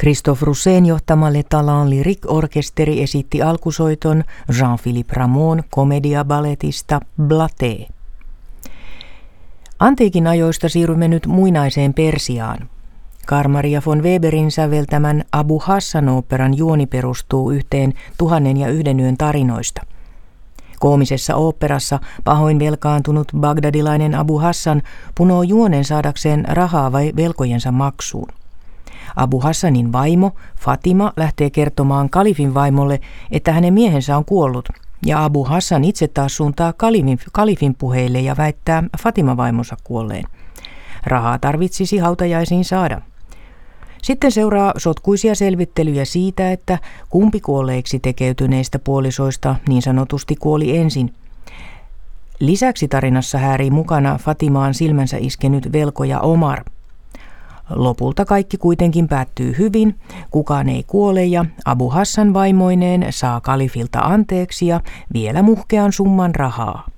Christophe Roussin johtama Le Talent Lyrique-orkesteri esitti alkusoiton Jean-Philippe Rameau'n komedia-balletista Blatée. Antiikin ajoista siirrymme nyt muinaiseen Persiaan. Carl Maria von Weberin säveltämän Abu Hassan-oopperan juoni perustuu yhteen 1001 yön tarinoista. Koomisessa oopperassa pahoin velkaantunut bagdadilainen Abu Hassan punoo juonen saadakseen rahaa vai velkojensa maksuun. Abu Hassanin vaimo Fatima lähtee kertomaan kalifin vaimolle, että hänen miehensä on kuollut, ja Abu Hassan itse taas suuntaa kalifin puheille ja väittää Fatima-vaimonsa kuolleen. Rahaa tarvitsisi hautajaisiin saada. Sitten seuraa sotkuisia selvittelyjä siitä, että kumpi kuolleiksi tekeytyneistä puolisoista niin sanotusti kuoli ensin. Lisäksi tarinassa häärii mukana Fatimaan silmänsä iskenyt velkoja Omar. Lopulta kaikki kuitenkin päättyy hyvin, kukaan ei kuole ja Abu Hassan vaimoineen saa kalifilta anteeksi ja vielä muhkean summan rahaa.